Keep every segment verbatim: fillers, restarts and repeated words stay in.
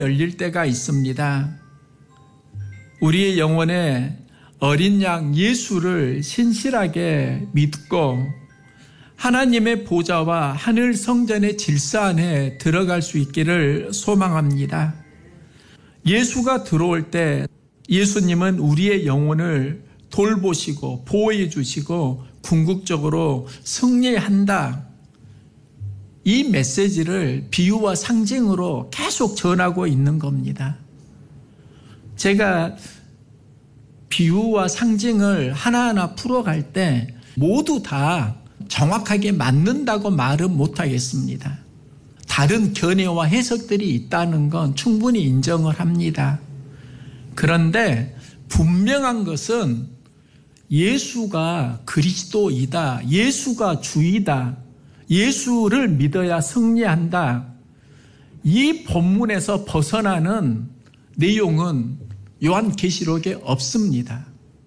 열릴 때가 있습니다. 우리의 영혼에 어린 양 예수를 신실하게 믿고 하나님의 보좌와 하늘 성전의 질서 안에 들어갈 수 있기를 소망합니다. 예수가 들어올 때 예수님은 우리의 영혼을 돌보시고 보호해 주시고 궁극적으로 승리한다. 이 메시지를 비유와 상징으로 계속 전하고 있는 겁니다. 제가 비유와 상징을 하나하나 풀어갈 때 모두 다 정확하게 맞는다고 말은 못하겠습니다. 다른 견해와 해석들이 있다는 건 충분히 인정을 합니다. 그런데 분명한 것은 예수가 그리스도이다. 예수가 주이다. 예수를 믿어야 승리한다. 이 본문에서 벗어나는 내용은 요한계시록에 없습니다.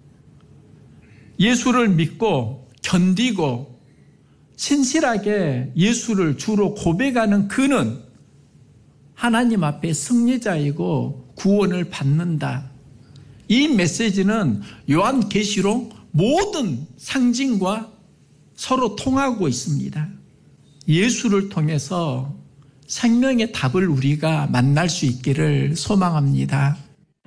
예수를 믿고 견디고 신실하게 예수를 주로 고백하는 그는 하나님 앞에 승리자이고 구원을 받는다. 이 메시지는 요한계시록 모든 상징과 서로 통하고 있습니다. 예수를 통해서 생명의 답을 우리가 만날 수 있기를 소망합니다.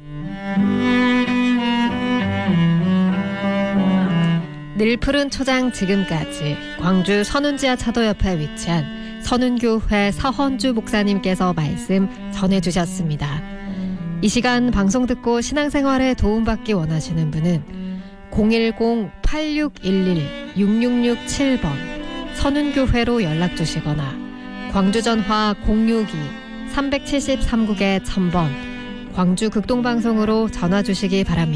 늘 푸른 초장 지금까지 광주 선운지하 차도 옆에 위치한 선운교회 서헌주 목사님께서 말씀 전해주셨습니다. 이 시간 방송 듣고 신앙생활에 도움받기 원하시는 분은 공일공 팔육일일 육육육칠 번 선운교회로 연락주시거나 광주전화 공육이 삼칠삼 국에 천 번 광주 극동방송으로 전화주시기 바랍니다.